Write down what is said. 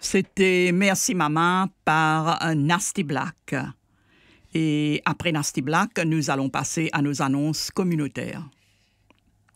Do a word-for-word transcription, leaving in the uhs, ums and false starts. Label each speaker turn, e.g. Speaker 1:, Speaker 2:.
Speaker 1: C'était Merci Maman par Nasty Black. Et après Nasty Black, nous allons passer à nos annonces communautaires.